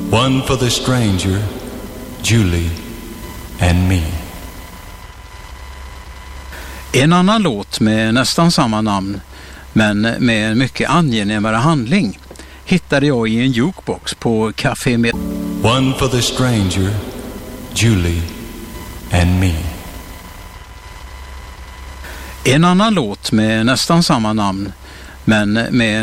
One for the stranger, Julie and me. En annan låt med nästan samma namn, men med en mycket angenämare handling, hittade jag i en jukebox på Café med. One for the stranger, Julie and me. En annan låt med nästan samma namn, men med